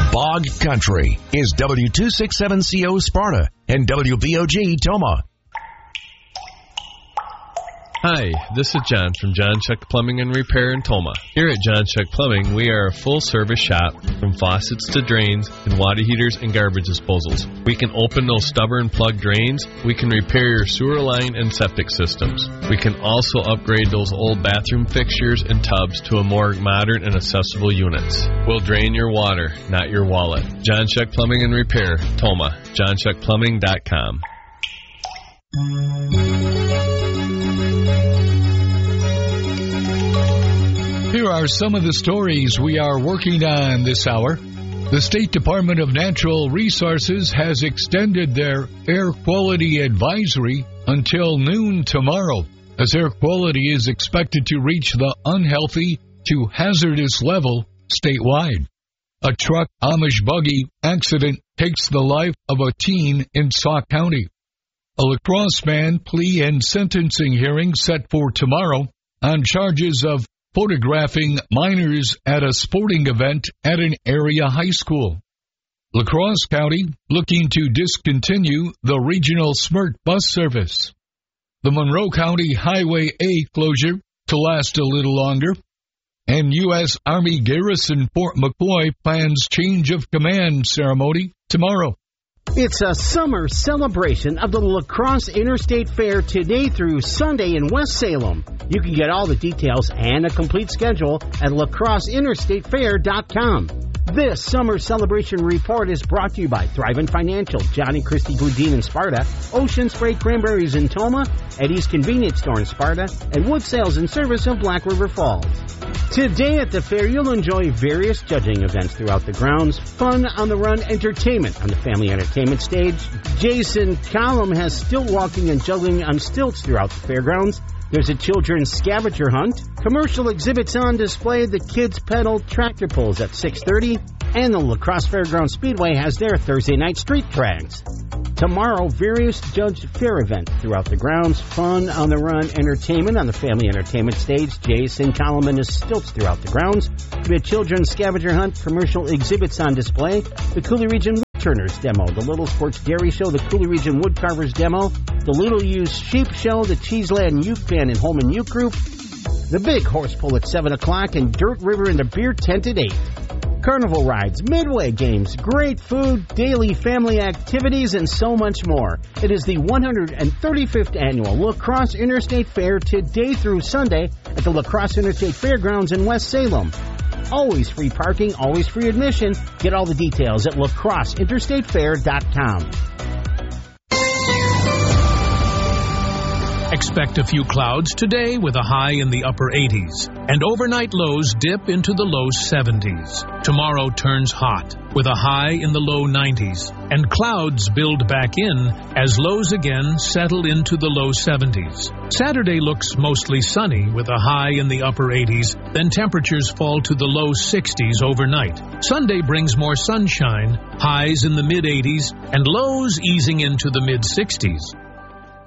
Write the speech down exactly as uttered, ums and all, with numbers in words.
Bog Country is W two sixty-seven C O Sparta and W B O G Toma. Hi, this is John from John Chuck Plumbing and Repair in Toma. Here at John Chuck Plumbing, we are a full-service shop from faucets to drains and water heaters and garbage disposals. We can open those stubborn plug drains. We can repair your sewer line and septic systems. We can also upgrade those old bathroom fixtures and tubs to a more modern and accessible units. We'll drain your water, not your wallet. John Chuck Plumbing and Repair, Toma. john chuck plumbing dot com. Here are some of the stories we are working on this hour. The State Department of Natural Resources has extended their air quality advisory until noon tomorrow, as air quality is expected to reach the unhealthy to hazardous level statewide. A truck Amish buggy accident takes the life of a teen in Sauk County. A La Crosse man plea and sentencing hearing set for tomorrow on charges of photographing minors at a sporting event at an area high school. La Crosse County looking to discontinue the regional SMERT bus service. The Monroe County Highway A closure to last a little longer. And U S Army Garrison Fort McCoy plans change of command ceremony tomorrow. It's a summer celebration of the La Crosse Interstate Fair today through Sunday in West Salem. You can get all the details and a complete schedule at la crosse interstate fair dot com. This summer celebration report is brought to you by Thrivent Financial, Johnny Christie Boudin in Sparta, Ocean Spray Cranberries in Toma, Eddie's Convenience Store in Sparta, and Wood Sales and Service of Black River Falls. Today at the fair, you'll enjoy various judging events throughout the grounds, fun on the run entertainment on the family entertainment stage. Jason Collum has stilt walking and juggling on stilts throughout the fairgrounds. There's a children's scavenger hunt, commercial exhibits on display, the kids pedal tractor pulls at six thirty, and the La Crosse Fairground Speedway has their Thursday night street tracks. Tomorrow, various judged fair events throughout the grounds, fun on the run entertainment on the family entertainment stage. Jason Collum and his stilts throughout the grounds. There'll be a children's scavenger hunt, commercial exhibits on display, the Cooley Region Turners demo, the Little Sports Dairy Show, the Cooley Region Woodcarvers demo, the Little Used Sheep Show, the Cheeseland Uke Band and Holman Uke Group, the Big Horse Pull at seven o'clock, and Dirt River and the Beer Tent at eight. Carnival rides, midway games, great food, daily family activities, and so much more. It is the one hundred thirty-fifth Annual La Crosse Interstate Fair today through Sunday at the La Crosse Interstate Fairgrounds in West Salem. Always free parking, always free admission. Get all the details at la crosse interstate fair dot com. Expect a few clouds today with a high in the upper eighties, and overnight lows dip into the low seventies. Tomorrow turns hot with a high in the low nineties, and clouds build back in as lows again settle into the low seventies. Saturday looks mostly sunny with a high in the upper eighties, then temperatures fall to the low sixties overnight. Sunday brings more sunshine, highs in the mid eighties, and lows easing into the mid sixties.